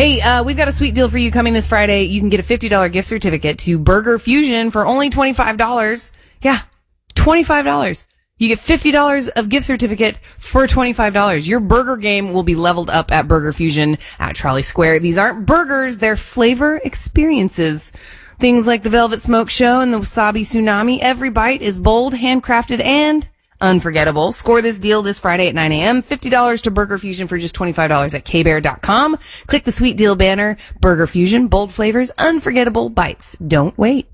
Hey, we've got a sweet deal for you coming this Friday. You can get a $50 gift certificate to Burger Fusion for only $25. Yeah, $25. You get $50 of gift certificate for $25. Your burger game will be leveled up at Burger Fusion at Trolley Square. These aren't burgers, they're flavor experiences. Things like the Velvet Smoke Show and the Wasabi Tsunami. Every bite is bold, handcrafted, and unforgettable. Score this deal this Friday at 9 a.m. $50 to Burger Fusion for just $25 at kbear.com. Click the sweet deal banner. Burger Fusion, bold flavors, unforgettable bites. Don't wait.